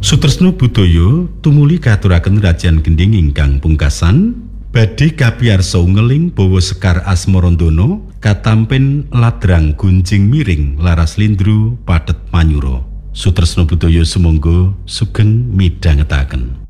Sutresna budaya tumuli katuraken Rajan Gendhing ingkang pungkasan badhe kapiyarsa ngeling bawa Sekar Asmarandana katampen ladrang gunjing miring laras lindru pathet manyura. Sutresna budaya sumangga sugeng midhangetaken.